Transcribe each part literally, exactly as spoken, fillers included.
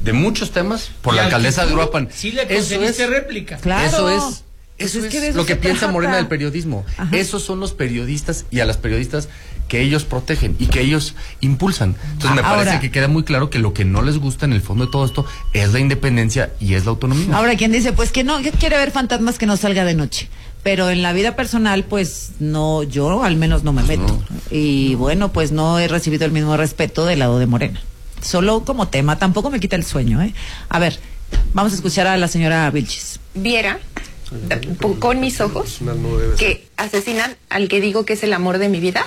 de muchos temas por y la alcaldesa de Uruapan. Sí le concediste réplica. Claro. Eso es. Eso pues es, es que eso lo que piensa trata. Morena del periodismo. Ajá. Esos son los periodistas y a las periodistas que ellos protegen y que ellos impulsan. Entonces me ahora, parece que queda muy claro que lo que no les gusta en el fondo de todo esto es la independencia y es la autonomía. Ahora, quien dice, pues que no, que quiere ver fantasmas, que no salga de noche. Pero en la vida personal, pues no, yo al menos no me meto. No. Y bueno, pues no he recibido el mismo respeto del lado de Morena. Solo como tema, tampoco me quita el sueño, ¿eh? A ver, vamos a escuchar a la señora Vilchis. Viera con mis ojos que asesinan al que digo que es el amor de mi vida.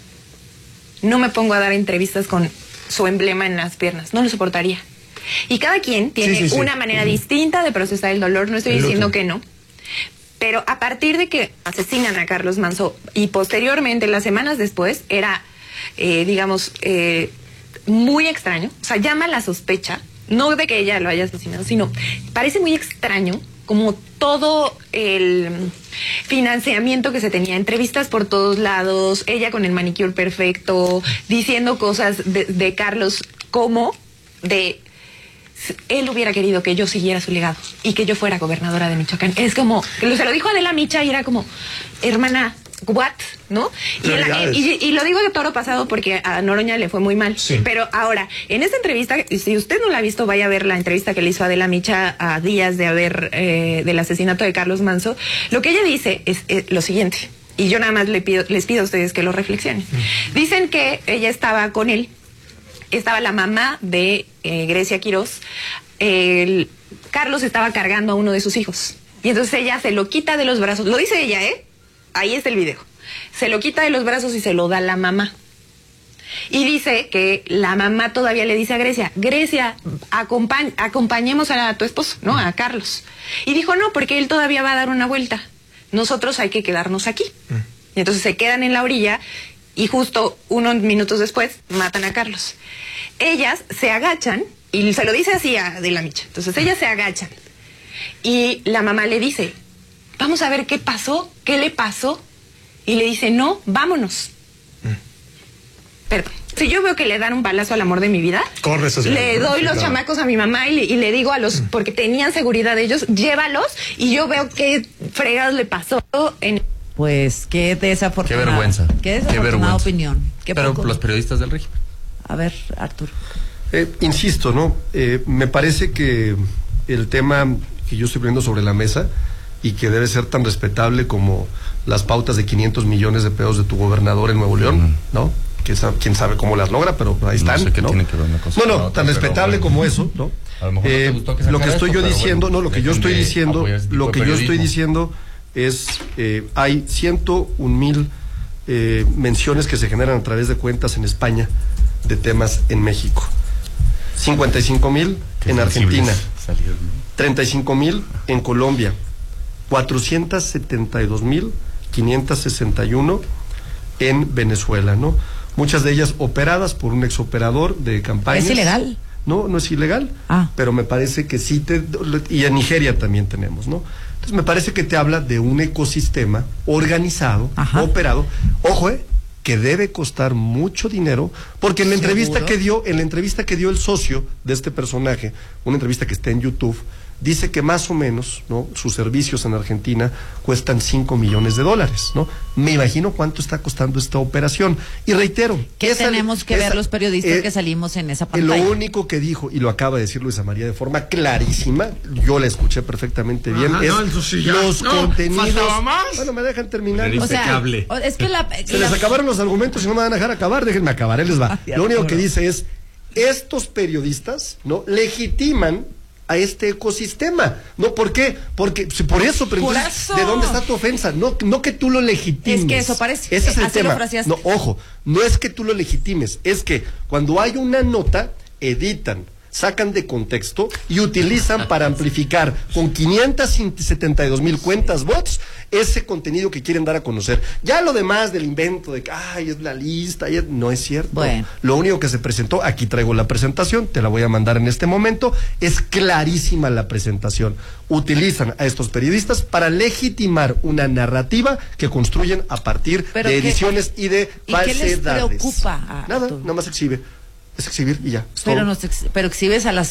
No me pongo a dar entrevistas con su emblema en las piernas, no lo soportaría. Y cada quien tiene sí, sí, sí. una manera uh-huh. distinta de procesar el dolor, no estoy el diciendo otro. que no. Pero a partir de que asesinan a Carlos Manzo y posteriormente, las semanas después, era, eh, digamos, eh, muy extraño. O sea, llama la sospecha, no de que ella lo haya asesinado, sino parece muy extraño como todo el financiamiento que se tenía, entrevistas por todos lados, ella con el manicure perfecto, diciendo cosas de, de Carlos como de... él hubiera querido que yo siguiera su legado y que yo fuera gobernadora de Michoacán. Es como, se lo dijo Adela Micha y era como, hermana, what, ¿no? Y, la, y, y lo digo de toro pasado porque a Noroña le fue muy mal. Sí. Pero ahora, en esta entrevista, si usted no la ha visto, vaya a ver la entrevista que le hizo Adela Micha a días de haber, eh, del asesinato de Carlos Manzo. Lo que ella dice es, es lo siguiente, y yo nada más le pido, les pido a ustedes que lo reflexionen. Mm. Dicen que ella estaba con él, estaba la mamá de eh, Grecia Quiroz, el Carlos estaba cargando a uno de sus hijos y entonces ella se lo quita de los brazos, lo dice ella, ¿eh? Ahí está el video, se lo quita de los brazos y se lo da a la mamá y dice que la mamá todavía le dice a Grecia, Grecia, acompañ acompañemos a tu esposo, ¿no? A Carlos, y dijo no, porque él todavía va a dar una vuelta, nosotros hay que quedarnos aquí. Y entonces se quedan en la orilla y justo unos minutos después matan a Carlos. Ellas se agachan, y se lo dice así a De la Micha, entonces ellas se agachan, y la mamá le dice, vamos a ver qué pasó, qué le pasó, y le dice, no, vámonos. Mm. Perdón, si yo veo que le dan un balazo al amor de mi vida, corre, eso le doy sí, los claro. chamacos a mi mamá y le, y le digo a los, porque tenían seguridad de ellos, llévalos, y yo veo qué fregados le pasó en... Pues qué desafortunada. Qué vergüenza. Qué desafortunada qué vergüenza. opinión. Qué Pero poco. los periodistas del régimen. A ver, Arturo. Eh, insisto, ¿no? Eh, me parece que el tema que yo estoy poniendo sobre la mesa y que debe ser tan respetable como las pautas de quinientos millones de pesos de tu gobernador en Nuevo León, uh-huh. ¿no? Que sabe, quién sabe cómo las logra, pero ahí están. No sé qué ¿no? tiene que ver una cosa no, no, con otra, tan respetable pero, como eso, ¿no? A lo mejor eh, no te gustó que lo que estoy esto, yo diciendo, bueno, no, lo que yo estoy diciendo, lo que yo estoy diciendo es, eh, hay ciento un mil eh, menciones que se generan a través de cuentas en España de temas en México. cincuenta y cinco mil en Argentina, treinta y cinco mil en Colombia, cuatrocientos setenta y dos mil quinientos sesenta y uno en Venezuela, ¿no? Muchas de ellas operadas por un exoperador de campañas. ¿Es ilegal? No, no es ilegal, ah. pero me parece que sí, te, y en Nigeria también tenemos, ¿no? Entonces me parece que te habla de un ecosistema organizado, Ajá. operado, ojo, eh, que debe costar mucho dinero, porque en la entrevista ¿Seguro? que dio, en la entrevista que dio el socio de este personaje, una entrevista que está en YouTube, dice que más o menos, ¿no? Sus servicios en Argentina cuestan cinco millones de dólares, ¿no? Me imagino cuánto está costando esta operación. Y reitero, ¿qué esa, tenemos que esa, ver los periodistas eh, que salimos en esa pantalla? Lo único que dijo, y lo acaba de decir Luisa María de forma clarísima, yo la escuché perfectamente bien, Ajá, es no, sí, los no, contenidos. Más. Bueno, me dejan terminar. O sea, es que la, Se la... les acabaron los argumentos y no me van a dejar acabar, déjenme acabar, él les va. Ay, lo único que dice es, estos periodistas, ¿no? Legitiman a este ecosistema, ¿no? ¿Por qué? Porque por eso, pero por entonces, eso. ¿de dónde está tu ofensa? No, no que tú lo legitimes. Es que eso parece. Ese es el Así tema. Lo no, ojo, no es que tú lo legitimes, es que cuando hay una nota, editan, sacan de contexto y utilizan para amplificar con quinientos setenta y dos mil cuentas bots ese contenido que quieren dar a conocer. Ya lo demás del invento de que, ay, es la lista, y es... no es cierto. Bueno. Lo único que se presentó, aquí traigo la presentación, te la voy a mandar en este momento, es clarísima la presentación. Utilizan a estos periodistas para legitimar una narrativa que construyen a partir Pero de qué, ediciones y de ¿y falsedades. qué les preocupa? Nada, nada más exhibe. Es exhibir y ya. Pero, nos ex, pero exhibes a las